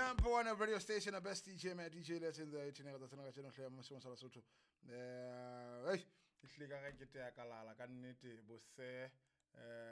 number one radio station, the best DJ, man. DJ Legend, the 18 of the Senator Clear Muslim Salasoto. Hey, it's like I get a kalala, can it, Bosse.